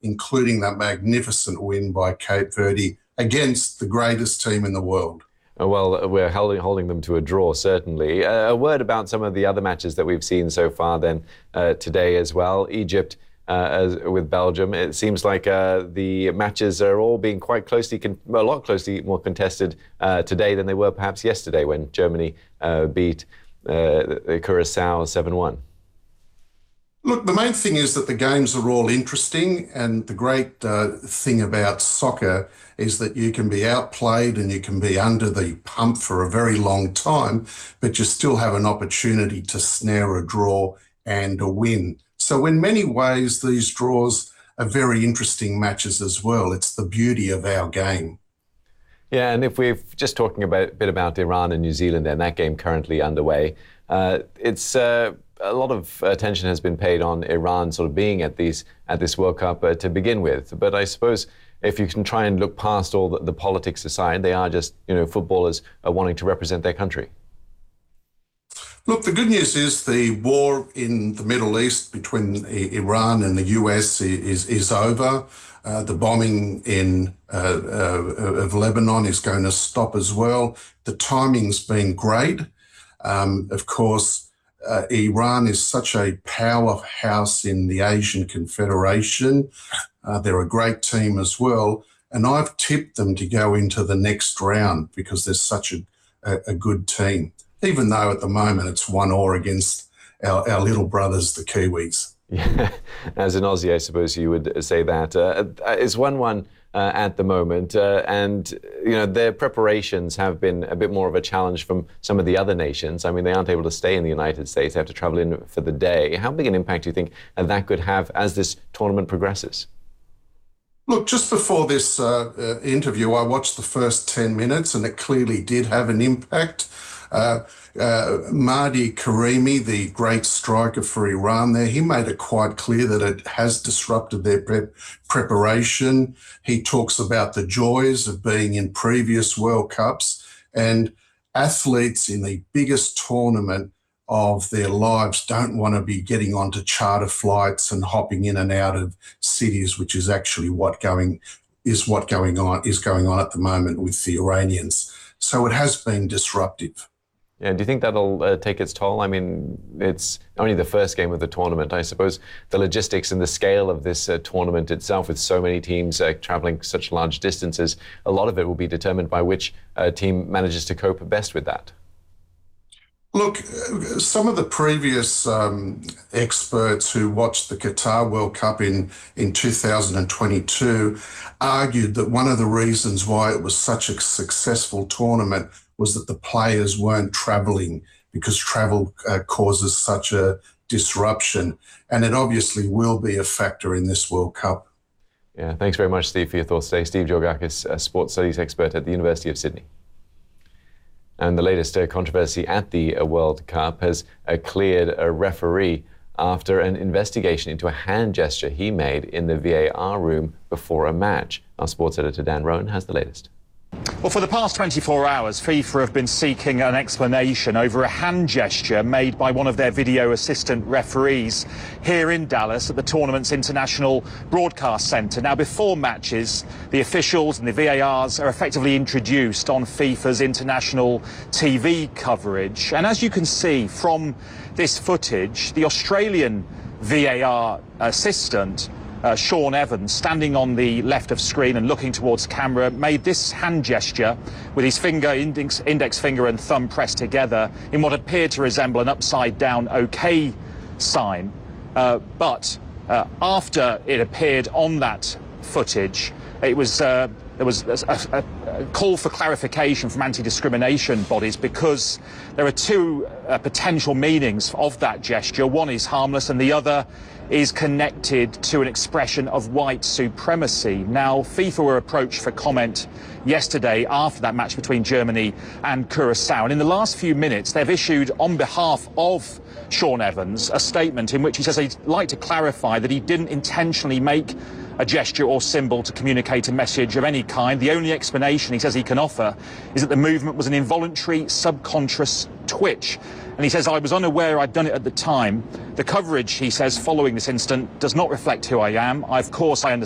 including that magnificent win by Cape Verde against the greatest team in the world. Well, we're holding them to a draw, certainly. A word about some of the other matches that we've seen so far then today as well. Egypt with Belgium. It seems like the matches are all being quite closely, a lot closely more contested today than they were perhaps yesterday when Germany beat Curacao 7-1. Look, the main thing is that the games are all interesting, and the great thing about soccer is that you can be outplayed and you can be under the pump for a very long time, but you still have an opportunity to snare a draw and a win. So in many ways, these draws are very interesting matches as well. It's the beauty of our game. Yeah, and if we're just talking a bit about Iran and New Zealand, then that game currently underway, it's a lot of attention has been paid on Iran sort of being at this World Cup to begin with. But I suppose if you can try and look past all the politics aside, they are just, footballers wanting to represent their country. Look, the good news is the war in the Middle East between Iran and the US is over. The bombing of Lebanon is going to stop as well. The timing's been great. Of course, Iran is such a powerhouse in the Asian Confederation. They're a great team as well. And I've tipped them to go into the next round because they're such a good team, even though at the moment it's 1-1 against our little brothers, the Kiwis. Yeah, as an Aussie, I suppose you would say that. It's 1-1 at the moment, and their preparations have been a bit more of a challenge from some of the other nations. I mean, they aren't able to stay in the United States; they have to travel in for the day. How big an impact do you think that could have as this tournament progresses? Look, just before this interview, I watched the first 10 minutes, and it clearly did have an impact. Mahdi Karimi, the great striker for Iran there, he made it quite clear that it has disrupted their preparation. He talks about the joys of being in previous World Cups, and athletes in the biggest tournament of their lives don't want to be getting onto charter flights and hopping in and out of cities, which is actually what's going on at the moment with the Iranians. So it has been disruptive. Yeah, do you think that'll take its toll? I mean, it's only the first game of the tournament. I suppose the logistics and the scale of this tournament itself, with so many teams traveling such large distances, a lot of it will be determined by which team manages to cope best with that. Look, some of the previous experts who watched the Qatar World Cup in 2022 argued that one of the reasons why it was such a successful tournament was that the players weren't travelling, because travel causes such a disruption. And it obviously will be a factor in this World Cup. Yeah, thanks very much, Steve, for your thoughts today. Steve Georgakis, a sports studies expert at the University of Sydney. And the latest controversy at the World Cup has cleared a referee after an investigation into a hand gesture he made in the VAR room before a match. Our sports editor Dan Rowan has the latest. Well, for the past 24 hours, FIFA have been seeking an explanation over a hand gesture made by one of their video assistant referees here in Dallas at the tournament's International Broadcast Centre. Now, before matches, the officials and the VARs are effectively introduced on FIFA's international TV coverage. And as you can see from this footage, the Australian VAR assistant Sean Evans, standing on the left of screen and looking towards camera, made this hand gesture with his finger, index finger and thumb pressed together in what appeared to resemble an upside-down OK sign. But after it appeared on that footage, it was there was a call for clarification from anti-discrimination bodies, because there are two potential meanings of that gesture. One is harmless and the other is connected to an expression of white supremacy. Now, FIFA were approached for comment yesterday after that match between Germany and Curacao, and in the last few minutes they've issued, on behalf of Sean Evans, a statement in which he says he'd like to clarify that he didn't intentionally make a gesture or symbol to communicate a message of any kind. The only explanation he says he can offer is that the movement was an involuntary subconscious twitch. And he says, I was unaware I'd done it at the time. The coverage, he says, following this incident does not reflect who I am. Of course, I understand